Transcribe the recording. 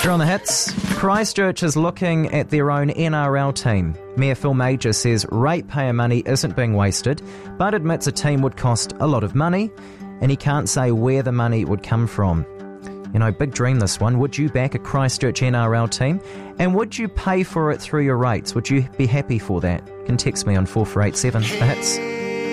You're on the hits. Christchurch is looking at their own NRL team. Mayor Phil Major says ratepayer money isn't being wasted, but admits a team would cost a lot of money, and he can't say where the money would come from. You know, big dream this one. Would you back a Christchurch NRL team? And would you pay for it through your rates? Would you be happy for that? You can text me on 4487. The hits.